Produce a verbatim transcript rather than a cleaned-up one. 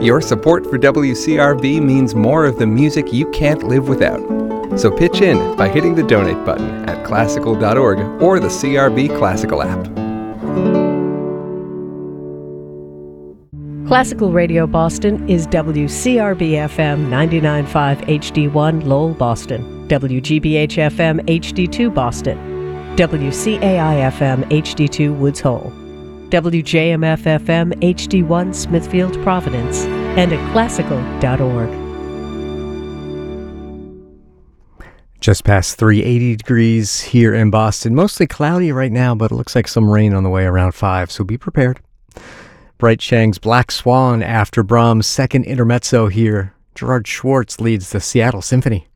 Your support for W C R B means more of the music you can't live without. So pitch in by hitting the donate button at classical dot org or the C R B Classical app. Classical Radio Boston is W C R B F M ninety-nine point five H D one Lowell, Boston, W G B H F M H D two Boston, W C A I F M H D two Woods Hole, W J M F F M H D one Smithfield, Providence, and at classical dot org. Just past three hundred eighty degrees here in Boston. Mostly cloudy right now, but it looks like some rain on the way around five, so be prepared. Bright Chang's Black Swan after Brahms' second intermezzo here. Gerard Schwartz leads the Seattle Symphony.